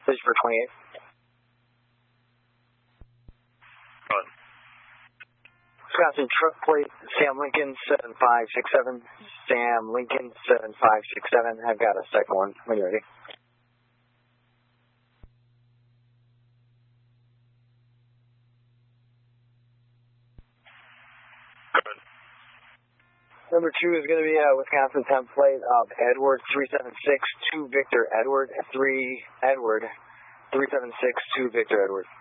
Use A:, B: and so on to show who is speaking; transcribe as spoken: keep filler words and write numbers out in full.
A: This is for twenty-eight.
B: Good.
A: Wisconsin truck plate, Sam Lincoln, seven five six seven. Sam Lincoln, seven five six seven. I've got a second one when you're ready.
B: Good.
A: Number two is going to be a Wisconsin template of Edward, three seven six two Victor Edward, three Edward, three seven six two Victor Edward.